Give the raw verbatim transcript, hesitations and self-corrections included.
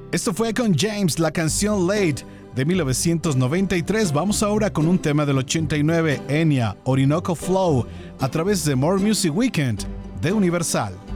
Esto fue con James, la canción Late de mil novecientos noventa y tres. Vamos ahora con un tema del ochenta y nueve, Enya, Orinoco Flow, a través de More Music Weekend de Universal.